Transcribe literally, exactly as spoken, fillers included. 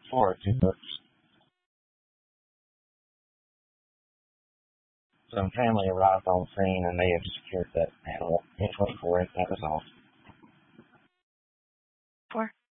Four, two books. Some family arrived on scene and they have secured that animal. ten twenty-four, that was all. Four.